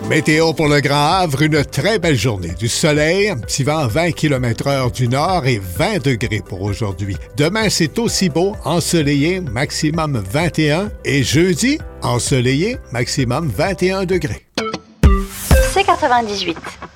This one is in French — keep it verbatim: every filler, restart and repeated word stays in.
Météo pour le Grand Havre, une très belle journée. Du soleil, un petit vent vingt kilomètres heure du nord et vingt degrés pour aujourd'hui. Demain, c'est aussi beau, ensoleillé, maximum vingt et un. Et jeudi, ensoleillé, maximum vingt et un degrés. C quatre-vingt-dix-huit.